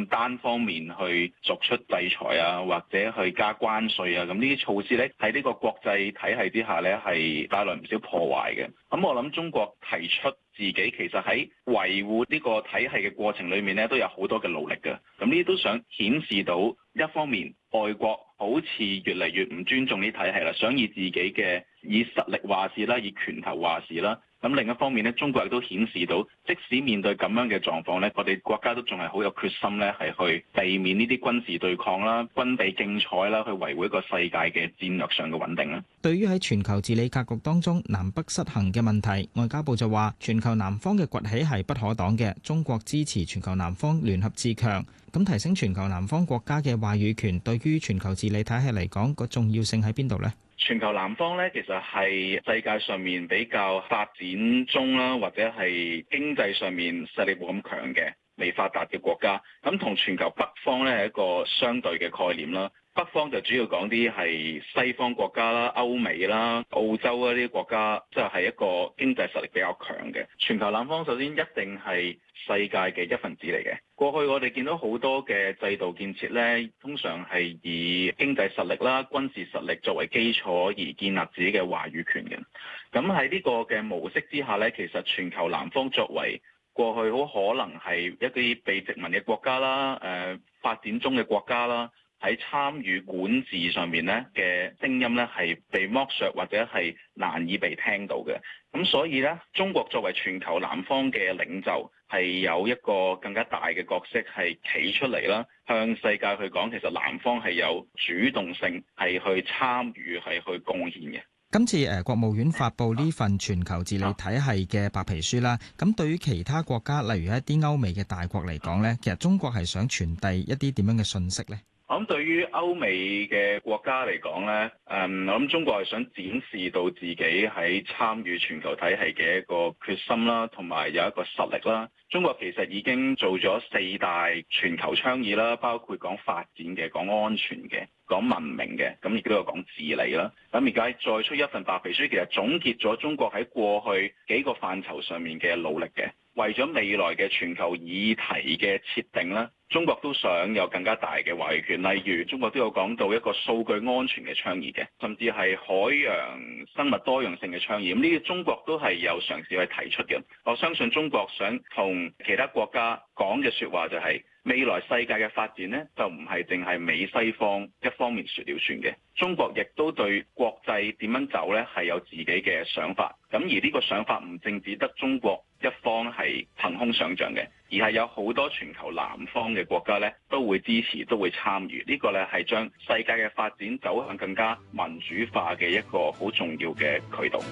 單方面去作出制裁啊，或者去加關稅啊，咁呢啲措施咧喺呢個國際體系之下咧係帶來唔少破壞嘅。咁我諗中國提出自己其實喺維護呢個體系嘅過程裏面咧都有好多嘅努力嘅。咁呢啲都想顯示到一方面外國好似越嚟越唔尊重呢體系啦，想以自己嘅以實力話事啦，以拳頭話事啦。咁另一方面咧，中國亦都顯示到，即使面對咁樣嘅狀況咧，我哋國家都仲係好有決心咧，係去避免呢啲軍事對抗啦、軍備競賽啦，去維護一個世界嘅戰略上嘅穩定啦。 對於喺全球治理格局當中南北失衡嘅問題，外交部就話全球南方嘅崛起係不可擋嘅，中國支持全球南方聯合自強。咁提升全球南方國家嘅話語權，對於全球治理體系嚟講，個重要性喺邊度呢？ 全球南方咧，其實係世界上面比較發展中啦，或者係經濟上面實力冇咁強嘅未發達嘅國家。咁同全球北方咧係一個相對嘅概念啦。北方就主要講啲係西方國家啦、歐美啦、澳洲啊呢啲國家，即係一個經濟實力比較強嘅。全球南方首先一定係世界嘅一份子嚟嘅。過去我哋見到好多嘅制度建設咧，通常係以經濟實力啦、軍事實力作為基礎而建立自己嘅話語權嘅。咁喺呢個嘅模式之下咧，其實全球南方作為過去好可能係一啲被殖民嘅國家啦、發展中嘅國家啦。喺參與管治上面咧嘅聲音咧係被剝削或者係難以被聽到嘅，咁所以咧中國作為全球南方嘅領袖係有一個更加大嘅角色係企出嚟啦，向世界去講其實南方係有主動性係去參與係去貢獻嘅。 今次國務院發布呢份全球治理體系嘅白皮書啦，咁對於其他國家，例如一啲歐美嘅大國嚟講咧，其實中國係想傳遞一啲點樣嘅信息咧？ 我諗對於歐美嘅國家嚟講咧，我諗中國係想展示到自己喺參與全球體系嘅一個決心啦，同埋有一個實力啦。中國其實已經做咗4大全球倡議啦，包括講發展嘅、講安全嘅、講文明嘅，咁亦都有講治理啦。咁而家再出一份白皮書，其實總結咗中國喺過去幾個範疇上面嘅努力嘅，為咗未來嘅全球議題嘅設定啦。中國都想有更加大嘅話語權，例如中國都有講到一個數據安全嘅倡議嘅，甚至係海洋生物多樣性嘅倡議。咁呢啲中國都係有嘗試去提出嘅。我相信中國想同其他國家講嘅説話就係，未來世界嘅發展呢，就唔係淨係美西方一方面説了算嘅。中國亦都對國際點樣走呢係有自己嘅想法。咁而呢個想法唔淨止得中國一方係憑空想像嘅，而係有好多全球南方嘅國家呢都會支持、都會參與。呢個呢係將世界嘅發展走向更加民主化嘅一個好重要嘅渠道。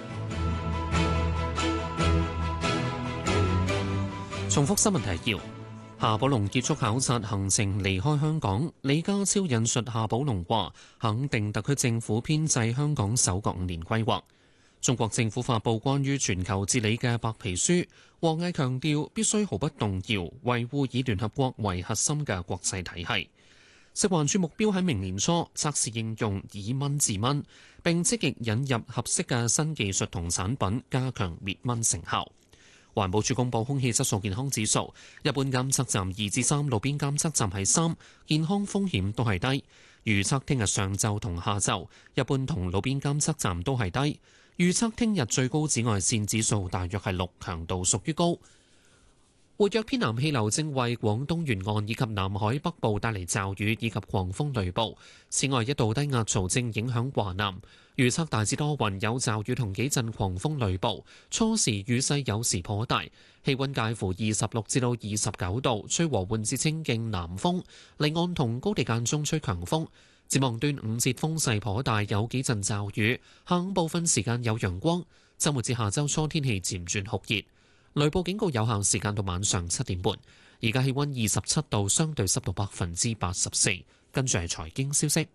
重複新聞提要。夏寶龍結束考察行程離開香港，李家超引述夏寶龍話，肯定特區政府編製香港首個5年規劃。中國政府發布關於全球治理嘅白皮書，王毅強調必須毫不動搖維護以聯合國為核心嘅國際體系。食環署目標喺明年初測試應用以蚊治蚊，並積極引入合適嘅新技術同產品，加強滅蚊成效。環保署公布空氣質素健康指數，一般監測站2至3，路邊監測站係3，健康風險都係低。預測聽日上晝同下晝，一般同路邊監測站都係低。預測聽日最高紫外線指數大約係6，強度屬於高。活躍偏南氣流正為廣東沿岸以及南海北部帶嚟驟雨以及狂風雷暴。此外，一道低壓槽正影響華南，預測大致多雲，有驟雨同幾陣狂風雷暴。初時雨勢有時頗大，氣溫介乎26至到29度，吹和緩至清勁南風，離岸同高地間中吹強風。展望端午節風勢頗大，有幾陣驟雨，下午部分時間有陽光。週末至下週初天氣漸轉酷熱。雷暴警告有效時間到晚上7點半。而家氣溫27度，相對濕度84%。跟住係財經消息。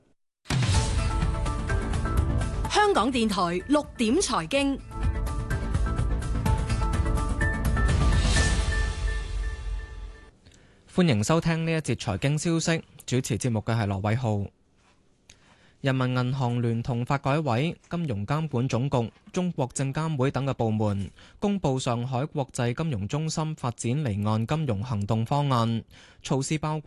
香港電台6點財經， 歡迎收聽呢一節財經消息。主持節目嘅係羅偉浩。人民銀行聯同發改委、金融監管總局、中國證監會等嘅部門公布上海國際金融中心發展離岸金融行動方案，措施包括